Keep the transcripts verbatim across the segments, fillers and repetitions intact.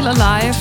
Still Alive.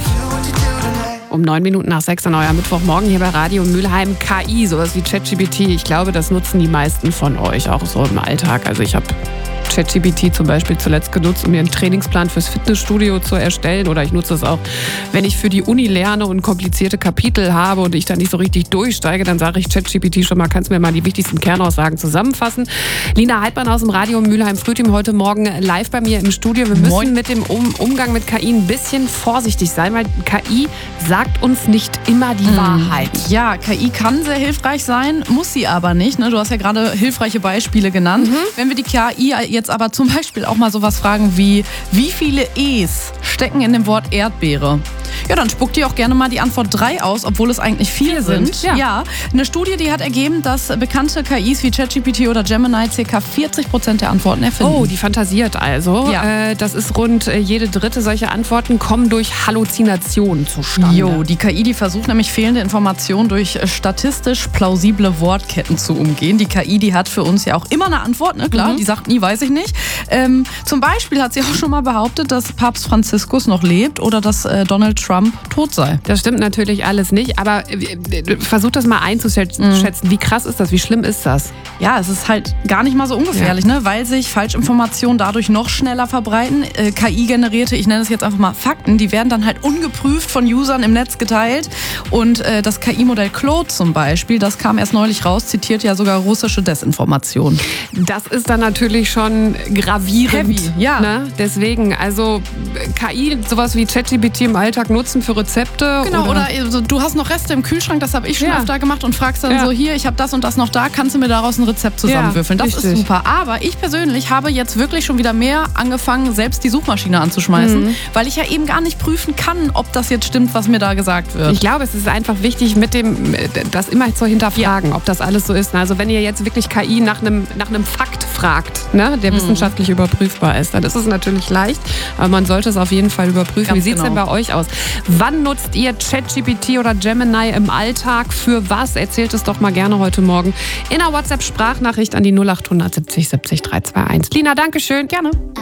Um neun Minuten nach sechs an eurem Mittwochmorgen hier bei Radio Mülheim. K I, sowas wie ChatGPT. Ich glaube, das nutzen die meisten von euch auch so im Alltag. Also ich habe ChatGPT zum Beispiel zuletzt genutzt, um mir einen Trainingsplan fürs Fitnessstudio zu erstellen. Oder ich nutze es auch, wenn ich für die Uni lerne und komplizierte Kapitel habe und ich dann nicht so richtig durchsteige, dann sage ich ChatGPT schon mal, kannst du mir mal die wichtigsten Kernaussagen zusammenfassen. Lina Heidmann aus dem Radio Mülheim Frühteam heute Morgen live bei mir im Studio. Wir müssen Moin. mit dem um Umgang mit K I ein bisschen vorsichtig sein, weil K I sagt uns nicht immer die hm. Wahrheit. Ja, K I kann sehr hilfreich sein, muss sie aber nicht. Ne? Du hast ja gerade hilfreiche Beispiele genannt. Mhm. Wenn wir die K I jetzt aber zum Beispiel auch mal sowas fragen wie, wie viele E's stecken in dem Wort Erdbeere? Ja, dann spuckt die auch gerne mal die Antwort drei aus, obwohl es eigentlich vier sind. sind. Ja. ja, eine Studie, die hat ergeben, dass bekannte K Is wie ChatGPT oder Gemini ca. vierzig Prozent der Antworten erfinden. Oh, die fantasiert also. Ja. Äh, das ist rund äh, jede dritte solcher Antworten kommen durch Halluzinationen zustande. Jo, die K I, die versucht nämlich fehlende Informationen durch statistisch plausible Wortketten zu umgehen. Die K I, die hat für uns ja auch immer eine Antwort, ne? Klar, mhm. die sagt nie, weiß ich nicht. Ähm, zum Beispiel hat sie auch schon mal behauptet, dass Papst Franziskus noch lebt oder dass äh, Donald Trump tot sei. Das stimmt natürlich alles nicht, aber äh, versuch das mal einzuschätzen. Mhm. Wie krass ist das? Wie schlimm ist das? Ja, es ist halt gar nicht mal so ungefährlich, ja. ne? Weil sich Falschinformationen dadurch noch schneller verbreiten. Äh, K I-generierte, ich nenne es jetzt einfach mal Fakten, die werden dann halt ungeprüft von Usern im Netz geteilt. Und äh, das K I-Modell Claude zum Beispiel, das kam erst neulich raus, zitiert ja sogar russische Desinformation. Das ist dann natürlich schon gravierend. Heavy, ja. Ne? Deswegen, also K I, sowas wie ChatGPT im Alltag nutzen für Rezepte. Genau, oder, oder also, du hast noch Reste im Kühlschrank, das habe ich schon ja. öfter gemacht und fragst dann ja. so, hier, ich habe das und das noch da, kannst du mir daraus ein Rezept zusammenwürfeln? Ja, das richtig. ist super. Aber ich persönlich habe jetzt wirklich schon wieder mehr angefangen, selbst die Suchmaschine anzuschmeißen, mhm. weil ich ja eben gar nicht prüfen kann, ob das jetzt stimmt, was mir da gesagt wird. Ich glaube, es ist einfach wichtig, mit dem, das immer zu hinterfragen, ja. ob das alles so ist. Also wenn ihr jetzt wirklich K I nach einem, nach einem Fakt fragt, ne, der mhm. wissenschaftlich überprüfbar ist, dann ist es natürlich leicht, aber man sollte es auf jeden Fall überprüfen. Ganz Wie sieht es genau. denn bei euch aus? Wann nutzt ihr ChatGPT oder Gemini im Alltag? Für was? Erzählt es doch mal gerne heute Morgen in einer WhatsApp-Sprachnachricht an die null acht siebzig siebzig drei zwei eins. Lina, danke schön. Gerne.